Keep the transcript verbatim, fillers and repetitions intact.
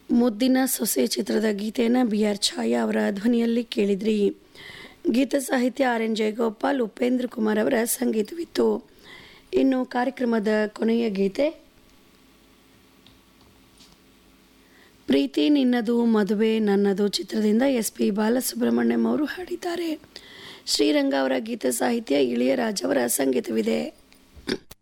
ಮುದ್ದಿನ ಸೊಸೆ ಚಿತ್ರದ ಗೀತೆಯನ್ನು ಬಿ ಆರ್ ಛಾಯಾ ಅವರ ಧ್ವನಿಯಲ್ಲಿ ಕೇಳಿದ್ರಿ. ಗೀತ ಸಾಹಿತ್ಯ ಆರ್ ಎನ್ ಜಯಗೋಪಾಲ್, ಉಪೇಂದ್ರ ಕುಮಾರ್ ಅವರ ಸಂಗೀತವಿತ್ತು. ಇನ್ನು ಕಾರ್ಯಕ್ರಮದ ಕೊನೆಯ ಗೀತೆ ಪ್ರೀತಿ ನಿನ್ನದು ಮದುವೆ ನನ್ನದು ಚಿತ್ರದಿಂದ ಎಸ್ ಪಿ ಬಾಲಸುಬ್ರಹ್ಮಣ್ಯಂ ಅವರು ಹಾಡಿದ್ದಾರೆ. ಶ್ರೀರಂಗ ಅವರ ಗೀತ ಸಾಹಿತ್ಯ, ಇಳಿಯರಾಜ್ ಅವರ ಸಂಗೀತವಿದೆ.